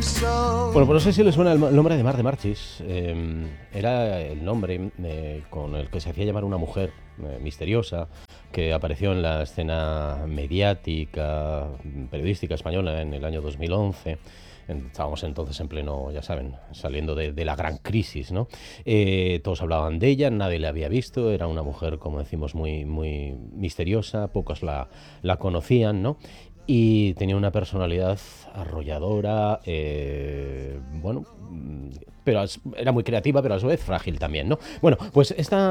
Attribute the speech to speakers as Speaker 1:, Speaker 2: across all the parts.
Speaker 1: Bueno, pues no sé si le suena el nombre de Mar de Marchis. Era el nombre con el que se hacía llamar una mujer misteriosa que apareció en la escena mediática, periodística española en el año 2011. Estábamos entonces en pleno, ya saben, saliendo de la gran crisis, ¿no? Todos hablaban de ella, nadie la había visto, era una mujer, como decimos, muy misteriosa, pocos la conocían, ¿no? Y tenía una personalidad arrolladora, bueno, pero era muy creativa, pero a su vez frágil también, ¿no? Bueno, pues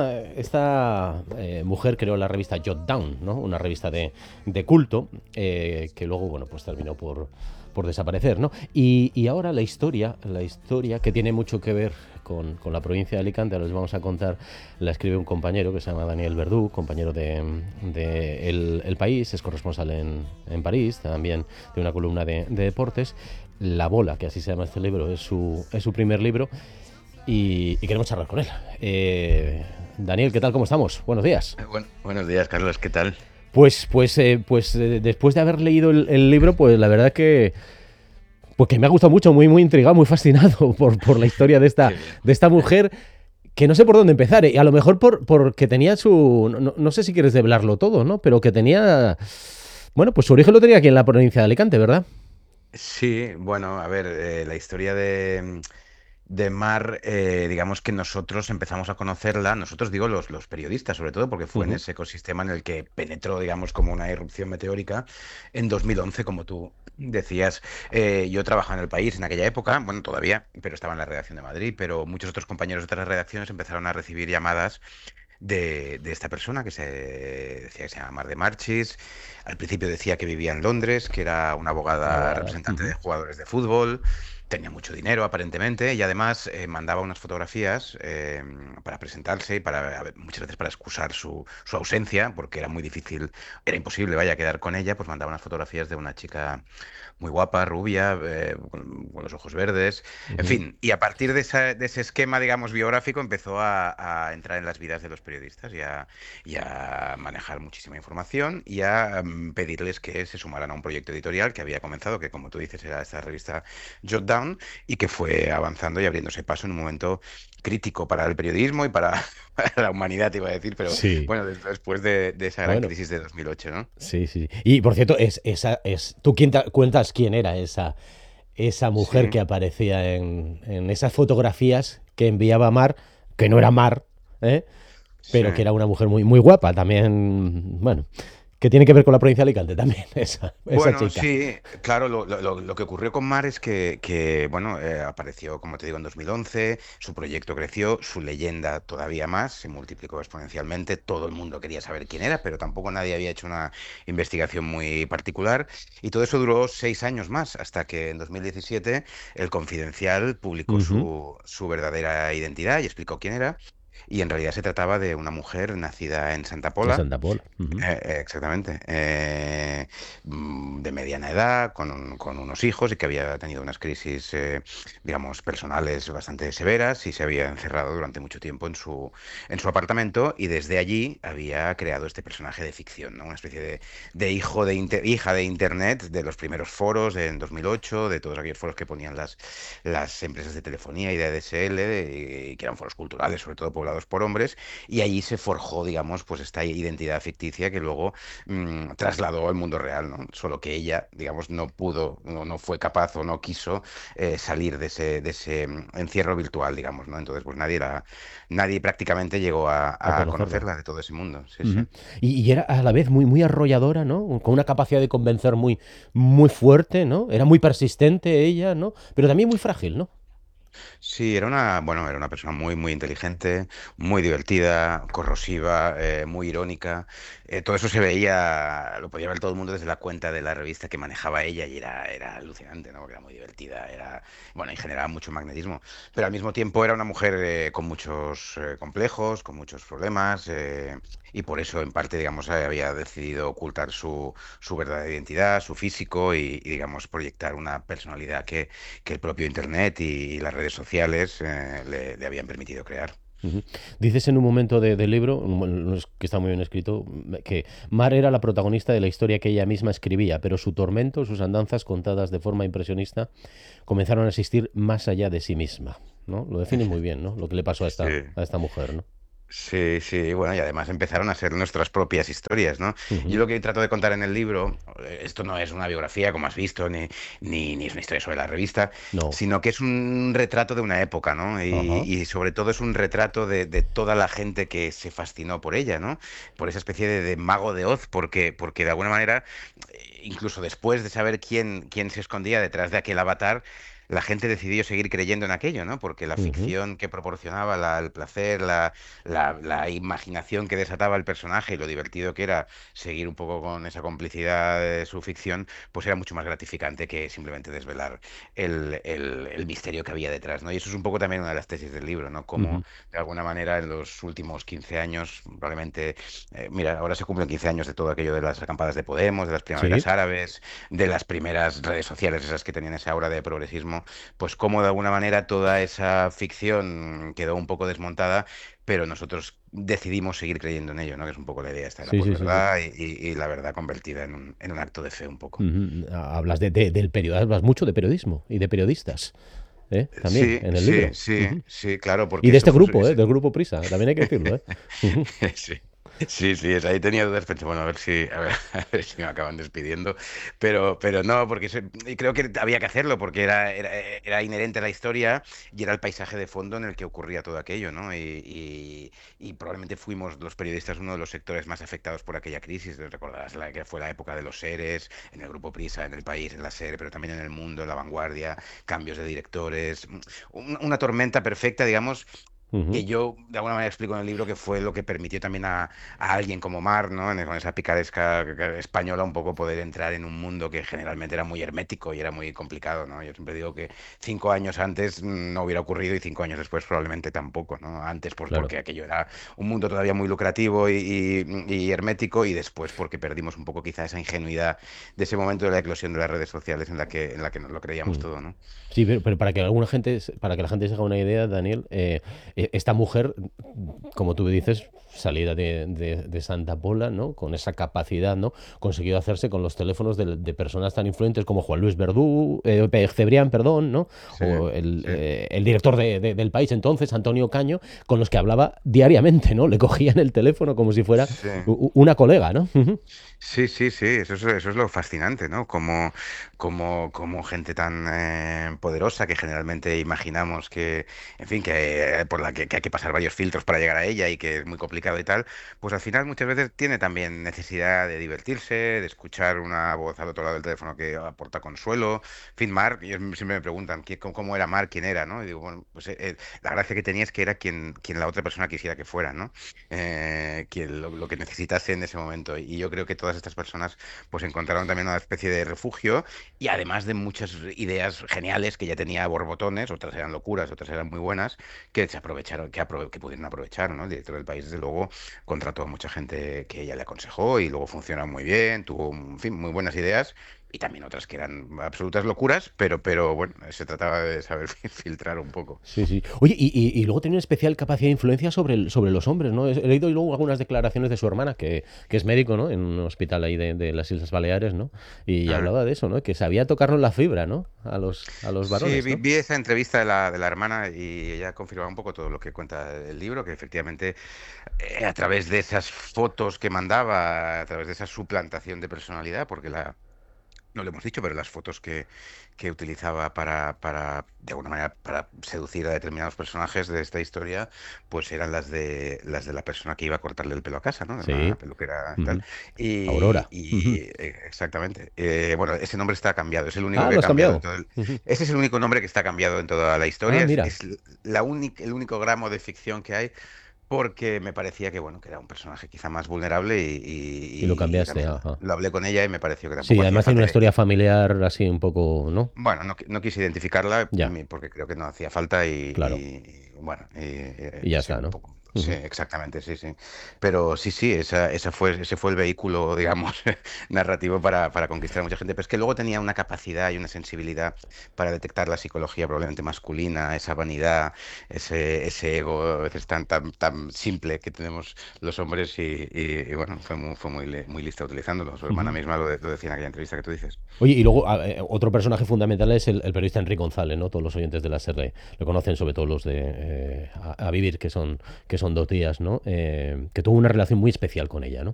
Speaker 1: esta mujer creó la revista Jot Down, ¿no? Una revista de culto que luego, bueno, pues terminó por desaparecer, ¿no? Y ahora la historia que tiene mucho que ver con la provincia de Alicante, ahora les vamos a contar, la escribe un compañero que se llama Daniel Verdú, compañero de El País, es corresponsal en París, también de una columna de deportes. La Bola, que así se llama este libro, es su primer libro y queremos charlar con él. Daniel, ¿qué tal? ¿Cómo estamos? Buenos días.
Speaker 2: Buenos días, Carlos, ¿qué tal?
Speaker 1: Pues después de haber leído el libro, pues la verdad que me ha gustado mucho, muy intrigado, muy fascinado por la historia de esta,
Speaker 2: Qué bien.
Speaker 1: de esta mujer que no sé por dónde empezar. A lo mejor porque tenía no sé si quieres develarlo todo, ¿no? Pero que tenía... Bueno, pues su origen lo tenía aquí en la provincia de Alicante, ¿verdad?
Speaker 2: Sí, bueno, a ver, la historia de Mar, digamos que nosotros empezamos a conocerla, nosotros digo los periodistas sobre todo, porque fue en
Speaker 1: Ujú.
Speaker 2: ese ecosistema en el que penetró, digamos, como una irrupción meteórica en 2011, como tú decías. Yo trabajaba en El País en aquella época, bueno, todavía, pero estaba en la redacción de Madrid, pero muchos otros compañeros de otras redacciones empezaron a recibir llamadas de esta persona que se decía que se llama Mar de Marchis. Al principio decía que vivía en Londres, que era una
Speaker 1: Una
Speaker 2: abogada
Speaker 1: abogada.
Speaker 2: representante de
Speaker 1: Ujú.
Speaker 2: jugadores de fútbol, tenía mucho dinero aparentemente y además mandaba unas fotografías para presentarse y para, a ver, muchas veces para excusar su ausencia, porque era muy difícil, era imposible, vaya, quedar con ella, pues mandaba unas fotografías de una chica muy guapa, rubia, con los ojos verdes, en
Speaker 1: Ujú.
Speaker 2: fin. Y a partir de ese esquema, digamos, biográfico, empezó a entrar en las vidas de los periodistas y a manejar muchísima información y a pedirles que se sumaran a un proyecto editorial que había comenzado, que como tú dices era esta revista Jot Down, y que fue avanzando y abriéndose paso en un momento crítico para el periodismo y para, para la humanidad, iba a decir, pero
Speaker 1: Sí,
Speaker 2: bueno, después de esa gran
Speaker 1: bueno,
Speaker 2: crisis de 2008, ¿no?
Speaker 1: sí, sí. Y por cierto, ¿tú cuentas quién era esa mujer
Speaker 2: Sí.
Speaker 1: que aparecía en esas fotografías que enviaba Mar, que no era Mar, ¿eh?
Speaker 2: Sí.
Speaker 1: Pero que era una mujer muy guapa también, bueno, que tiene que ver con la provincia de Alicante también, esa
Speaker 2: Bueno,
Speaker 1: chica.
Speaker 2: sí, claro, lo que ocurrió con Mar es que, bueno, apareció, como te digo, en 2011, su proyecto creció, su leyenda todavía más, se multiplicó exponencialmente, todo el mundo quería saber quién era, pero tampoco nadie había hecho una investigación muy particular, y todo eso duró 6 años más, hasta que en 2017 El Confidencial publicó
Speaker 1: Ujú.
Speaker 2: su verdadera identidad y explicó quién era, y en realidad se trataba de una mujer nacida en Santa
Speaker 1: En
Speaker 2: Pola.
Speaker 1: Santa Pola. Ujú.
Speaker 2: Exactamente. De mediana edad, con unos hijos y que había tenido unas crisis, digamos, personales bastante severas y se había encerrado durante mucho tiempo en su apartamento y desde allí había creado este personaje de ficción, ¿no? Una especie de hija de Internet, de los primeros foros en 2008, de todos aquellos foros que ponían las empresas de telefonía y de ADSL, que eran foros culturales, sobre todo poblados por hombres, y allí se forjó, digamos, pues esta identidad ficticia que luego trasladó al mundo real, ¿no? Solo que ella, digamos, no pudo, no fue capaz o no quiso salir de ese encierro virtual, digamos, ¿no? Entonces, pues nadie prácticamente llegó
Speaker 1: A
Speaker 2: a
Speaker 1: conocerla.
Speaker 2: conocerla de todo ese mundo. Sí, sí.
Speaker 1: Ujú. Y era a la vez muy arrolladora, ¿no? Con una capacidad de convencer muy fuerte, ¿no? Era muy persistente ella, ¿no? Pero también muy frágil, ¿no?
Speaker 2: Sí, bueno, era una persona muy inteligente, muy divertida, corrosiva, muy irónica. Todo eso se veía, lo podía ver todo el mundo desde la cuenta de la revista que manejaba ella y era alucinante, ¿no? Porque era muy divertida, bueno, y generaba mucho magnetismo. Pero al mismo tiempo era una mujer con muchos complejos, con muchos problemas, y por eso, en parte, digamos, había decidido ocultar su verdadera identidad, su físico digamos, proyectar una personalidad que el propio Internet y las redes sociales le habían permitido crear.
Speaker 1: Ujú. Dices en un momento del libro, bueno, es que está muy bien escrito, que Mar era la protagonista de la historia que ella misma escribía, pero su tormento, sus andanzas contadas de forma impresionista, comenzaron a existir más allá de sí misma, ¿no? Lo define muy bien, ¿no? Lo que le pasó
Speaker 2: Sí.
Speaker 1: a esta mujer, ¿no?
Speaker 2: Sí, sí, bueno, y además empezaron a ser nuestras propias historias, ¿no? Yo
Speaker 1: Ujú.
Speaker 2: lo que trato de contar en el libro, esto no es una biografía, como has visto, ni es una historia sobre la revista,
Speaker 1: No.
Speaker 2: sino que es un retrato de una época, ¿no?
Speaker 1: Ajá.
Speaker 2: Y sobre todo es un retrato de toda la gente que se fascinó por ella, ¿no? Por esa especie de mago de Oz, porque de alguna manera, incluso después de saber quién se escondía detrás de aquel avatar, la gente decidió seguir creyendo en aquello, ¿no? Porque la
Speaker 1: Ujú.
Speaker 2: ficción que proporcionaba, el placer, la imaginación que desataba el personaje y lo divertido que era seguir un poco con esa complicidad de su ficción, pues era mucho más gratificante que simplemente desvelar el misterio que había detrás, ¿no? Y eso es un poco también una de las tesis del libro, ¿no? Cómo
Speaker 1: Ujú.
Speaker 2: de alguna manera en los últimos 15 años, probablemente, mira, ahora se cumplen 15 años de todo aquello de las acampadas de Podemos, de las
Speaker 1: Sí.
Speaker 2: primaveras árabes, de las primeras redes sociales, esas que tenían esa aura de progresismo, pues cómo de alguna manera toda esa ficción quedó un poco desmontada, pero nosotros decidimos seguir creyendo en ello, ¿no? Que es un poco la idea esta de la
Speaker 1: Sí, sí, sí, sí.
Speaker 2: posverdad y la verdad convertida en un acto de fe un poco.
Speaker 1: Ujú. Hablas del periodismo, hablas mucho de periodismo y de periodistas, ¿eh? También
Speaker 2: Sí,
Speaker 1: en el
Speaker 2: sí,
Speaker 1: libro.
Speaker 2: sí,
Speaker 1: Ujú.
Speaker 2: sí, claro,
Speaker 1: Y
Speaker 2: porque
Speaker 1: de
Speaker 2: eso
Speaker 1: este
Speaker 2: fue...
Speaker 1: grupo, ¿eh? Del grupo Prisa, también hay que decirlo, ¿eh? Ujú.
Speaker 2: Sí, sí, sí, ahí tenía dudas, pensé, bueno, a ver si me acaban despidiendo, pero no, porque y creo que había que hacerlo, porque era inherente a la historia y era el paisaje de fondo en el que ocurría todo aquello, ¿no? Y probablemente fuimos los periodistas uno de los sectores más afectados por aquella crisis, recordarás la que fue la época de los ERES, en el Grupo Prisa, en el país, en la SER, pero también en el mundo, en la vanguardia, cambios de directores, una tormenta perfecta, digamos,
Speaker 1: Ujú.
Speaker 2: que yo de alguna manera explico en el libro que fue lo que permitió también a alguien como Mar, ¿no? Con esa picaresca española, un poco poder entrar en un mundo que generalmente era muy hermético y era muy complicado, ¿no? Yo siempre digo que 5 años antes no hubiera ocurrido y 5 años después probablemente tampoco, ¿no? Antes
Speaker 1: Claro.
Speaker 2: porque aquello era un mundo todavía muy lucrativo y hermético, y después porque perdimos un poco quizá esa ingenuidad de ese momento de la eclosión de las redes sociales en la que nos lo creíamos
Speaker 1: Mm.
Speaker 2: todo, ¿no?
Speaker 1: Sí, pero para que la gente se haga una idea, Daniel, esta mujer, como tú dices, salida de Santa Pola, ¿no? Con esa capacidad, ¿no? Consiguió hacerse con los teléfonos de personas tan influyentes como Juan Luis Verdú, Cebrián, perdón, ¿no?
Speaker 2: Sí,
Speaker 1: O
Speaker 2: sí.
Speaker 1: el director del país entonces, Antonio Caño, con los que hablaba diariamente, ¿no? Le cogían el teléfono como si fuera
Speaker 2: Sí.
Speaker 1: una colega, ¿no? Ujú.
Speaker 2: Sí, sí, sí, eso es lo fascinante, ¿no? Como gente tan poderosa que generalmente imaginamos que, en fin, por la que hay que pasar varios filtros para llegar a ella y que es muy complicado y tal, pues al final muchas veces tiene también necesidad de divertirse, de escuchar una voz al otro lado del teléfono que aporta consuelo. En fin, Mark, ellos siempre me preguntan cómo era Mark, quién era, ¿no? Y digo, bueno, pues la gracia que tenía es que era quien la otra persona quisiera que fuera, ¿no? Lo que necesitase en ese momento. Y yo creo que todas estas personas pues encontraron también una especie de refugio, y además de muchas ideas geniales que ya tenía a borbotones, otras eran locuras, otras eran muy buenas, que se aprovecharon, que pudieron aprovechar, ¿no? El director del país, desde luego, contrató a mucha gente que ella le aconsejó y luego funcionó muy bien, tuvo, en fin, muy buenas ideas. Y también otras que eran absolutas locuras, pero bueno, se trataba de saber filtrar un poco.
Speaker 1: Sí, sí. Oye, y luego tenía una especial capacidad de influencia sobre los hombres, ¿no? He leído luego algunas declaraciones de su hermana, que es médico, ¿no? En un hospital ahí de las Islas Baleares, ¿no? Y
Speaker 2: Ah.
Speaker 1: hablaba de eso, ¿no? Que sabía tocarnos la fibra, ¿no? A los
Speaker 2: Sí,
Speaker 1: varones,
Speaker 2: vi,
Speaker 1: ¿no?
Speaker 2: vi esa entrevista de la hermana y ella confirmaba un poco todo lo que cuenta el libro, que efectivamente a través de esas fotos que mandaba, a través de esa suplantación de personalidad, porque no lo hemos dicho, pero las fotos que utilizaba de alguna manera, para seducir a determinados personajes de esta historia, pues eran las de la persona que iba a cortarle el pelo a casa, ¿no? De una
Speaker 1: Sí.
Speaker 2: peluquera y tal.
Speaker 1: Ujú.
Speaker 2: Y,
Speaker 1: Aurora.
Speaker 2: y,
Speaker 1: Ujú.
Speaker 2: exactamente. Bueno, ese nombre está cambiado, es el único
Speaker 1: Ah,
Speaker 2: que
Speaker 1: ¿lo
Speaker 2: ha
Speaker 1: has
Speaker 2: cambiado en
Speaker 1: cambiado?
Speaker 2: todo
Speaker 1: Ujú.
Speaker 2: ese es el único nombre que está cambiado en toda la
Speaker 1: Ah,
Speaker 2: historia,
Speaker 1: mira.
Speaker 2: es el único gramo de ficción que hay, porque me parecía que, bueno, que era un personaje quizá más vulnerable
Speaker 1: Y lo
Speaker 2: y
Speaker 1: cambiaste,
Speaker 2: también
Speaker 1: ajá.
Speaker 2: lo hablé con ella y me pareció que
Speaker 1: Sí,
Speaker 2: tampoco hacía
Speaker 1: además tiene
Speaker 2: falta.
Speaker 1: una historia familiar así un poco, ¿no?
Speaker 2: Bueno, no quise identificarla
Speaker 1: Ya,
Speaker 2: porque creo que no hacía falta
Speaker 1: claro.
Speaker 2: bueno,
Speaker 1: Y ya
Speaker 2: ha sido
Speaker 1: está,
Speaker 2: un
Speaker 1: ¿no?
Speaker 2: poco. Sí, exactamente, sí, sí. Pero sí, ese fue el vehículo, digamos, narrativo para conquistar a mucha gente. Pero es que luego tenía una capacidad y una sensibilidad para detectar la psicología probablemente masculina, esa vanidad, ese ego a veces tan simple que tenemos los hombres y bueno, fue muy lista utilizándolo. Su hermana
Speaker 1: Ujú.
Speaker 2: misma lo decía en aquella entrevista que tú dices.
Speaker 1: Oye, y luego otro personaje fundamental es el periodista Enrique González, ¿no? Todos los oyentes de la SER le conocen, sobre todo los de A Vivir, que son 2 días, ¿no? Que tuvo una relación muy especial con ella, ¿no?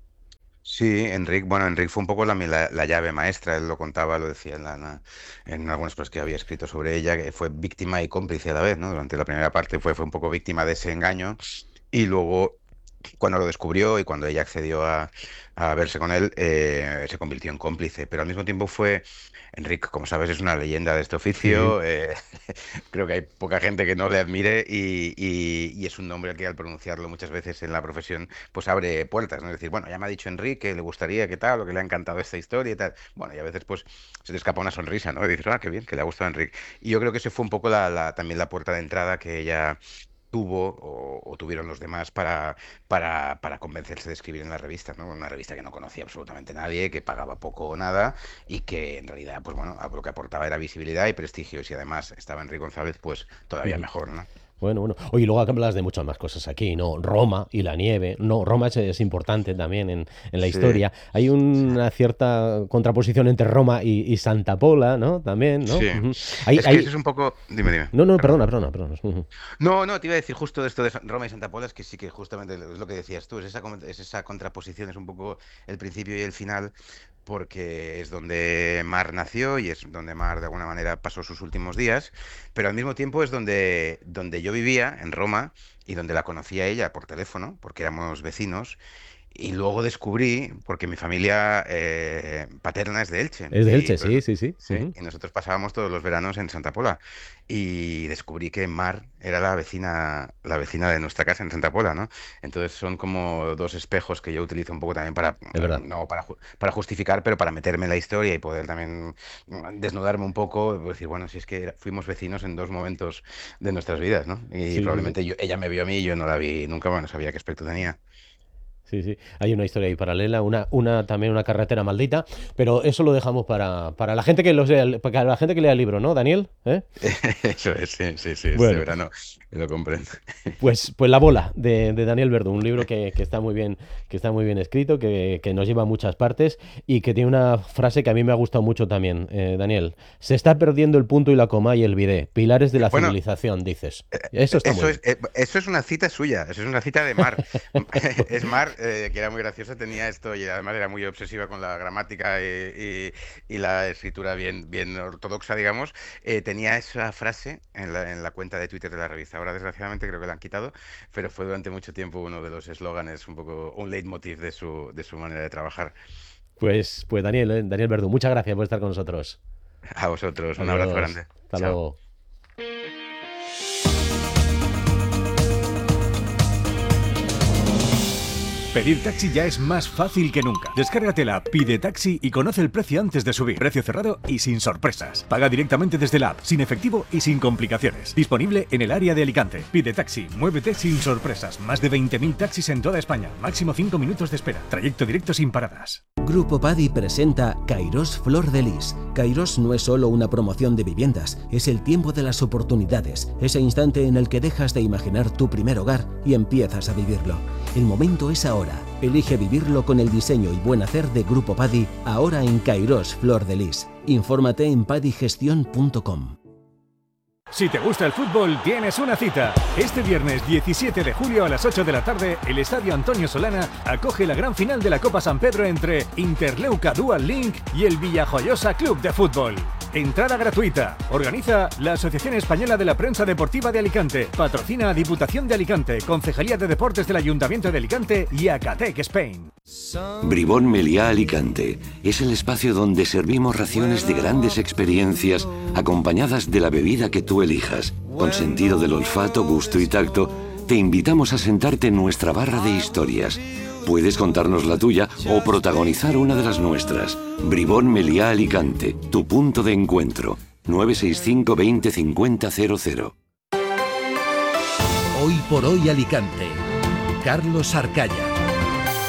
Speaker 2: Sí, Enrique fue un poco la llave maestra, él lo contaba, lo decía en algunas cosas que había escrito sobre ella, que fue víctima y cómplice a la vez, ¿no? Durante la primera parte fue un poco víctima de ese engaño y luego cuando lo descubrió y cuando ella accedió a verse con él, se convirtió en cómplice, pero al mismo tiempo Enrique, como sabes, es una leyenda de este
Speaker 1: Sí.
Speaker 2: oficio, creo que hay poca gente que no le admire y es un nombre que al pronunciarlo muchas veces en la profesión, pues abre puertas, ¿no? Es decir, bueno, ya me ha dicho Enrique que le gustaría que tal, o que le ha encantado esta historia y tal. Bueno, y a veces pues se te escapa una sonrisa, ¿no? Y dices, qué bien, que le ha gustado a Enrique. Y yo creo que ese fue un poco también la puerta de entrada que ella tuvo o tuvieron los demás para convencerse de escribir en la revista, ¿no? Una revista que no conocía absolutamente nadie, que pagaba poco o nada y que en realidad, pues bueno, lo que aportaba era visibilidad y prestigio. Y si además estaba Enrique González, pues todavía
Speaker 1: Ujú.
Speaker 2: mejor, ¿no?
Speaker 1: Bueno, bueno. Oye, luego hablas de muchas más cosas aquí, ¿no? Roma y la nieve. No, Roma es importante también en la
Speaker 2: Sí,
Speaker 1: historia. Hay
Speaker 2: sí.
Speaker 1: una cierta contraposición entre Roma y Santa Pola, ¿no? También, ¿no?
Speaker 2: Sí.
Speaker 1: Ujú. Hay,
Speaker 2: Es que eso
Speaker 1: hay...
Speaker 2: es un poco. Dime,
Speaker 1: No, no,
Speaker 2: perdón.
Speaker 1: perdona, perdona, perdona. Ujú.
Speaker 2: No, te iba a decir justo de esto de Roma y Santa Pola, es que sí que justamente es lo que decías tú, es esa contraposición, es un poco el principio y el final, porque es donde Mar nació y es donde Mar de alguna manera pasó sus últimos días, pero al mismo tiempo es donde yo vivía, en Roma, y donde la conocí a ella por teléfono, porque éramos vecinos. Y luego descubrí, porque mi familia paterna es de Elche,
Speaker 1: Es de Elche, sí, sí, sí.
Speaker 2: sí,
Speaker 1: Ujú.
Speaker 2: y nosotros pasábamos todos los veranos en Santa Pola. Y descubrí que Mar era la vecina de nuestra casa en Santa Pola, ¿no? Entonces son como dos espejos que yo utilizo un poco también
Speaker 1: Es verdad.
Speaker 2: no para justificar, pero para meterme en la historia y poder también desnudarme un poco, pues decir, bueno, si es que fuimos vecinos en dos momentos de nuestras vidas, ¿no? Y
Speaker 1: Sí, sí, sí.
Speaker 2: probablemente ella me vio a mí y yo no la vi nunca, bueno, no sabía qué aspecto tenía.
Speaker 1: Sí, sí. Hay una historia ahí paralela, también una carretera maldita, pero eso lo dejamos para la gente que para la gente que lea el libro, ¿no, Daniel? ¿Eh?
Speaker 2: Eso es, sí, este
Speaker 1: Bueno,
Speaker 2: verano lo comprendo.
Speaker 1: pues La bola de Daniel Verdú, un libro que está muy bien escrito, que nos lleva a muchas partes y que tiene una frase que a mí me ha gustado mucho también, Daniel. Se está perdiendo el punto y la coma y el bidé, pilares de la
Speaker 2: Bueno,
Speaker 1: civilización, dices. Eso está muy bien.
Speaker 2: eso es una cita suya, eso es una cita de Mar. Es Mar, que era muy graciosa, tenía esto y además era muy obsesiva con la gramática y la escritura bien ortodoxa, digamos. Tenía esa frase en la cuenta de Twitter de la revista. Ahora, desgraciadamente, creo que la han quitado, pero fue durante mucho tiempo uno de los eslóganes, un poco un leitmotiv de su manera de trabajar.
Speaker 1: Pues Daniel, Daniel Verdú, muchas gracias por estar con nosotros.
Speaker 2: A vosotros, un abrazo
Speaker 1: Adiós.
Speaker 2: grande.
Speaker 1: Hasta
Speaker 2: Chao.
Speaker 1: luego.
Speaker 3: Pedir taxi ya es más fácil que nunca. Descárgate la app Pide Taxi y conoce el precio antes de subir. Precio cerrado y sin sorpresas. Paga directamente desde la app, sin efectivo y sin complicaciones. Disponible en el área de Alicante. Pide Taxi, muévete sin sorpresas. Más de 20.000 taxis en toda España. Máximo 5 minutos de espera. Trayecto directo sin paradas.
Speaker 4: Grupo Padi presenta Kairos Flor de Lis. Kairos no es solo una promoción de viviendas, es el tiempo de las oportunidades, ese instante en el que dejas de imaginar tu primer hogar y empiezas a vivirlo. El momento es ahora. Elige vivirlo con el diseño y buen hacer de Grupo Padi, ahora en Kairos Flor de Lis. Infórmate en padigestion.com.
Speaker 3: Si te gusta el fútbol, tienes una cita. Este viernes 17 de julio a las 8 de la tarde, el Estadio Antonio Solana acoge la gran final de la Copa San Pedro entre Interleuca Dual Link y el Villajoyosa Club de Fútbol. Entrada gratuita. Organiza la Asociación Española de la Prensa Deportiva de Alicante. Patrocina a Diputación de Alicante, Concejalía de Deportes del Ayuntamiento de Alicante y Acatec Spain.
Speaker 5: Bribón Meliá Alicante es el espacio donde servimos raciones de grandes experiencias acompañadas de la bebida que tú elijas. Con sentido del olfato, gusto y tacto, te invitamos a sentarte en nuestra barra de historias. Puedes contarnos la tuya o protagonizar una de las nuestras. Bribón Meliá Alicante, tu punto de encuentro. 965 20 50 00.
Speaker 6: Hoy por hoy Alicante. Carlos Arcaya.